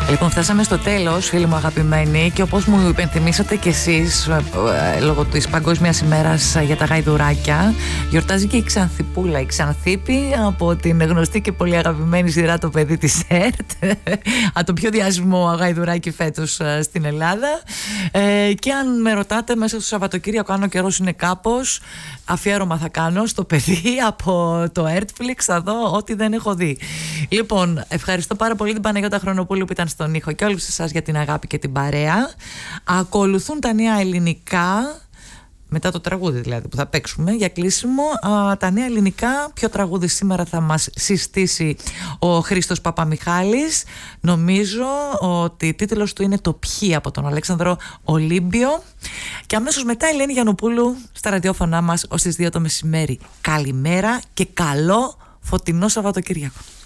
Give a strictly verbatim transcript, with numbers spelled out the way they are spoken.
Λοιπόν, φτάσαμε στο τέλος, φίλοι μου αγαπημένοι, και όπως μου υπενθυμίσατε κι εσείς, λόγω της Παγκόσμιας ημέρας για τα γαϊδουράκια, γιορτάζει και η Ξανθιπούλα, η Ξανθίπη, από την γνωστή και πολύ αγαπημένη σειρά Το παιδί της ΕΡΤ, το πιο διάσημο γαϊδουράκι φέτος στην Ελλάδα. Ε, και αν με ρωτάτε, μέσα στο Σαββατοκύριακο, αν ο καιρός είναι κάπως, αφιέρωμα θα κάνω στο παιδί από το Netflix, θα δω ό,τι δεν έχω δει. Λοιπόν, ευχαριστώ πάρα πολύ την Παναγιώτα Χρονοπούλου που ήταν στον ήχο και όλους εσάς για την αγάπη και την παρέα. Ακολουθούν τα νέα ελληνικά, μετά το τραγούδι δηλαδή που θα παίξουμε για κλείσιμο. Α, τα νέα ελληνικά, ποιο τραγούδι σήμερα θα μας συστήσει ο Χρήστος Παπαμιχάλης? Νομίζω ότι τίτλος του είναι «Το Ποιοι» από τον Αλέξανδρο Ολύμπιο. Και αμέσως μετά η Ελένη Γιαννοπούλου στα ραδιόφωνά μας ως τις δύο το μεσημέρι. Καλημέρα και καλό φωτεινό Σαββατοκύριακο.